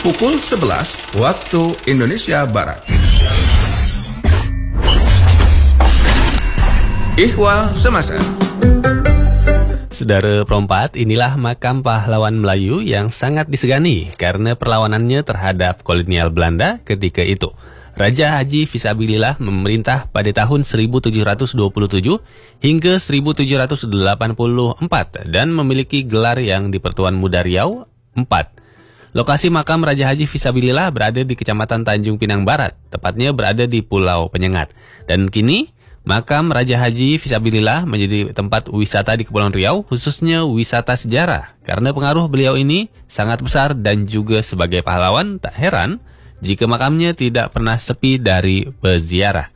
pukul 11 waktu Indonesia Barat. Ihwal Semasa. Saudara perempat, inilah makam pahlawan Melayu yang sangat disegani karena perlawanannya terhadap kolonial Belanda ketika itu. Raja Haji Fisabilillah memerintah pada tahun 1727 hingga 1784 dan memiliki gelar yang di Pertuan Muda Riau 4. Lokasi makam Raja Haji Fisabilillah berada di Kecamatan Tanjung Pinang Barat, tepatnya berada di Pulau Penyengat. Dan kini, makam Raja Haji Fisabilillah menjadi tempat wisata di Kepulauan Riau, khususnya wisata sejarah. Karena pengaruh beliau ini sangat besar dan juga sebagai pahlawan, tak heran jika makamnya tidak pernah sepi dari peziarah.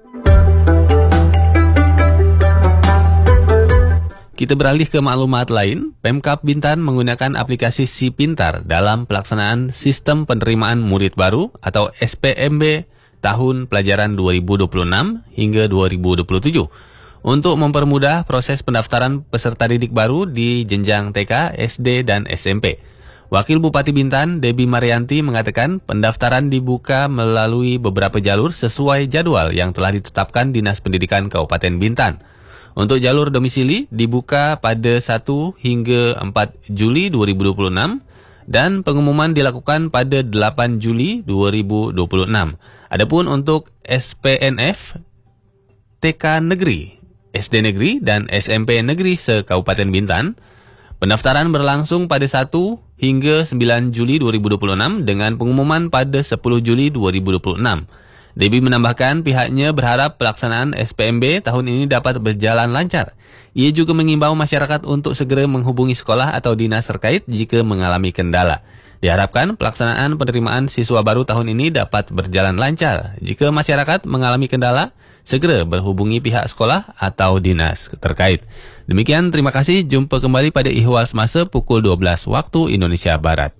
Kita beralih ke maklumat lain. Pemkab Bintan menggunakan aplikasi Si Pintar dalam pelaksanaan Sistem Penerimaan Murid Baru atau SPMB tahun pelajaran 2026 hingga 2027 untuk mempermudah proses pendaftaran peserta didik baru di jenjang TK, SD, dan SMP. Wakil Bupati Bintan, Debbie Marianti, mengatakan pendaftaran dibuka melalui beberapa jalur sesuai jadwal yang telah ditetapkan Dinas Pendidikan Kabupaten Bintan. Untuk jalur domisili dibuka pada 1 hingga 4 Juli 2026 dan pengumuman dilakukan pada 8 Juli 2026. Adapun untuk SPNF, TK Negeri, SD Negeri, dan SMP Negeri se-Kabupaten Bintan, pendaftaran berlangsung pada 1 hingga 9 Juli 2026 dengan pengumuman pada 10 Juli 2026. Debbie menambahkan pihaknya berharap pelaksanaan SPMB tahun ini dapat berjalan lancar. Ia juga mengimbau masyarakat untuk segera menghubungi sekolah atau dinas terkait jika mengalami kendala. Diharapkan pelaksanaan penerimaan siswa baru tahun ini dapat berjalan lancar. Jika masyarakat mengalami kendala, segera berhubungi pihak sekolah atau dinas terkait. Demikian, terima kasih. Jumpa kembali pada Ihwal Semasa pukul 12 waktu Indonesia Barat.